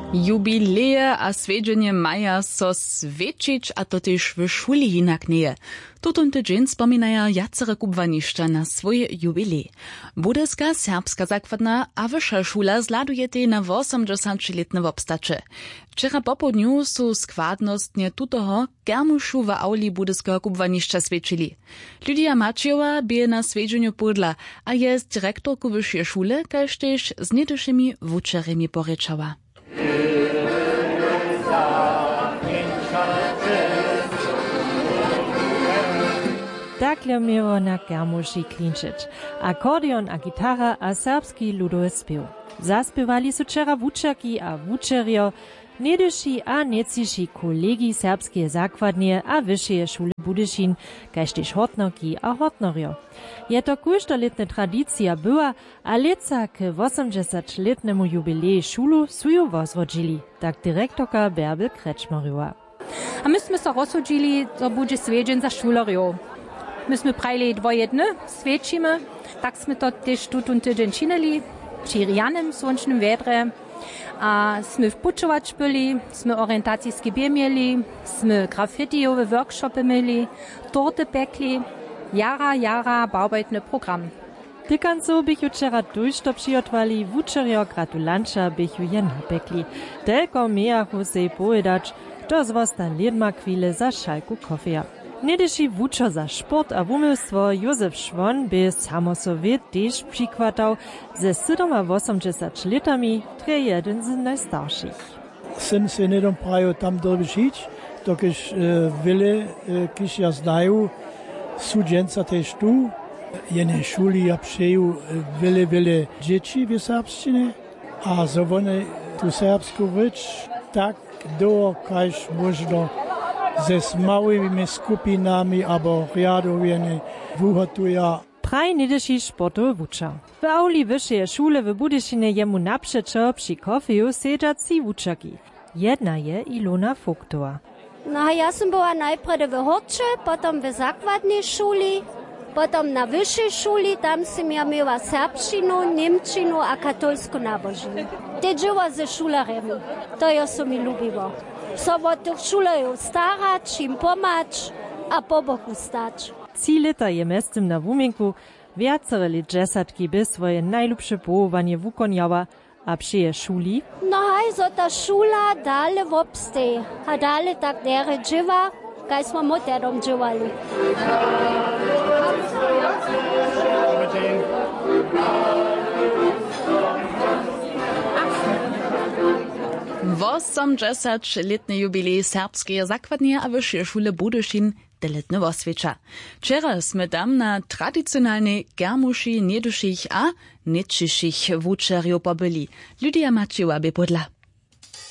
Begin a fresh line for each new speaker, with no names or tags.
Jubileje a svedźenje maja so svedčić, a to też w szuli jinak nie. Tutun tydzień spominaja jacere kubwanišća na swój jubilej. Budyska serbska zakładna a wyższa szula zladuje tej na 80-letne wobstacze. Wczera po południu su składnostnie tutoho Germuszu w auli budyskiego kubwanišća svedčili. Lidia Mačijova bie na svedźeniu pudla, a jest dyrektorku wyższej szule, kaž tež z niedyšimi wučeremi porečała.
Takle miło na Germuši klinčić. Akordeon a gitara a serbski ludowy spiew. Zaspiewali su wczera wučerki a wučerio, niedyši a neciši kolegi serbskie zakładnie a wyższe szule Budyšin, kaž tež hortnorki a hortnorio. Je to kóždoletne tradicja była, a leca k 80-letnemu jubileju szulu su ju wozrodźili, tak dyrektorka Bärbel Kretschmerowa.
A myśmy so rozsądzili, to będzie svedźeń za šulerjo. Myśmy prajli dwojedne, svedčimy, tak sme to też tutun tydzień činili, przy rijanym słonecznym wiedrze. A sme wpučować byli, sme orientacijski bier mieli, sme graffitiowe workshopy mieli, torty pekli, jara baubeitny program.
Tykanco bych wczera dujšto přijotwali, wučerio gratulanča bych ju jen napekli. Telko mejachu sej povedać, to zwosta ledma chwile za šalku kofeja. Niedyši wučer za sport a wumylstwo Józef Švon by samosowiet też przykładał ze 87 letami, tre jeden z najstarszych.
Sem se nedom prajo tam dobišić, dokiż wiele, kiż ja znają, sudženca też tu, jednej szuli ja przeju wiele dzieci w serbszczynie, a so one tu serbsku rzecz tak do, każ można ze małymi skupinami albo riadowieni wuhotuja.
Praj niedyši sportowy wučer. W auli wyższej szule w Budyšinie jemu naprzeczo przy kofeju sedzaci wučerki. Jedna je Ilona Fuktowa.
No ja sam była najpierw w Horče, potem w zakładnej szuli, potem na wyższej szuli, tam sam ja miała serbszczynu, niemczinu a katolsku nabożinu. Te żyła ze szulerami, to ja so mi lubiło. So od tych szulerów starać, im pomać, a po boku stać.
3 lata je mestem na wumienku, wiacere lit dżesatki by swoje najlubsze połowanie wukonjała, a przy szuli?
No haj, so ta szula dalej wobstej, a dalej tak dere dżywa, kaj smo motedom dżywali.
Wosom 10-letny jubilej serbskiej zakładnie a wyższej szule Budyšin deletny oswiecza. Wczera sme tam na tradycjonalnej Germuši niedyšich a nečišich wučerju pobyli. Lidia Mačijova by podla.